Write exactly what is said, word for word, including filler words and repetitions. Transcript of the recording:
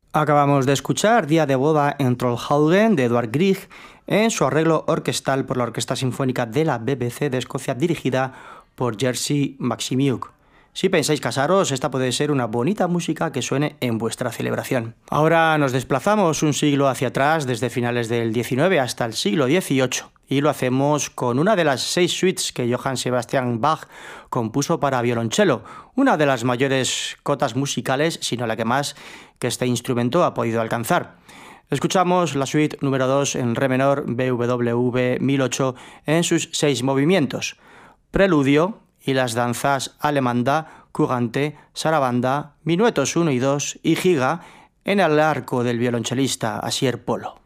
Acabamos de escuchar Día de boda en Trollhaugen de Edvard Grieg en su arreglo orquestal por la Orquesta Sinfónica de la B B C de Escocia dirigida por Jerzy Maksimiuk. Si pensáis casaros, esta puede ser una bonita música que suene en vuestra celebración. Ahora nos desplazamos un siglo hacia atrás, desde finales del diecinueve hasta el siglo dieciocho, y lo hacemos con una de las seis suites que Johann Sebastian Bach compuso para violonchelo, una de las mayores cotas musicales, si no la que más, que este instrumento ha podido alcanzar. Escuchamos la suite número dos en re menor B W V mil ocho en sus seis movimientos: preludio y las danzas alemanda, curante, sarabanda, minuetos uno y dos y giga en el arco del violonchelista Asier Polo.